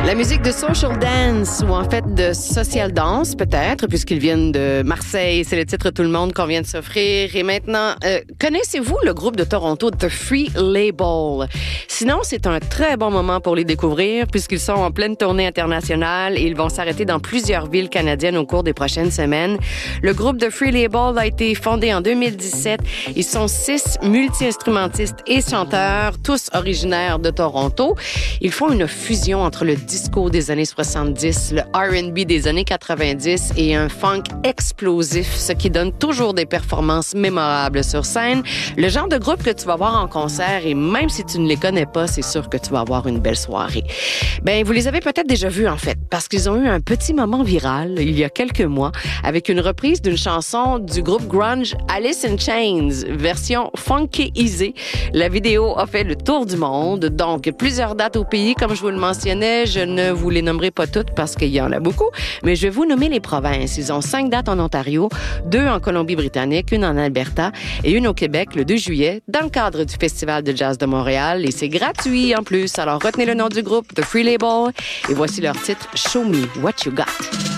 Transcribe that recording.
La musique de social dance, ou en fait de social dance peut-être, puisqu'ils viennent de Marseille, c'est le titre Tout le monde qu'on vient de s'offrir. Et maintenant, connaissez-vous le groupe de Toronto, The Free Label? Sinon, c'est un très bon moment pour les découvrir, puisqu'ils sont en pleine tournée internationale et ils vont s'arrêter dans plusieurs villes canadiennes au cours des prochaines semaines. Le groupe The Free Label a été fondé en 2017. Ils sont 6 multi-instrumentistes et chanteurs, tous originaires de Toronto. Ils font une fusion entre le disco des années 70, le R&B des années 90 et un funk explosif, ce qui donne toujours des performances mémorables sur scène. Le genre de groupe que tu vas voir en concert, et même si tu ne les connais pas, c'est sûr que tu vas avoir une belle soirée. Ben, vous les avez peut-être déjà vus, en fait, parce qu'ils ont eu un petit moment viral il y a quelques mois avec une reprise d'une chanson du groupe grunge Alice in Chains, version funky easy. La vidéo a fait le tour du monde, donc plusieurs dates au pays, comme je vous le mentionnais. Je ne vous les nommerai pas toutes parce qu'il y en a beaucoup, mais je vais vous nommer les provinces. Ils ont 5 dates en Ontario, 2 en Colombie-Britannique, une en Alberta et une au Québec le 2 juillet dans le cadre du Festival de jazz de Montréal, et c'est gratuit en plus. Alors retenez le nom du groupe, The Free Label, et voici leur titre Show Me What You Got.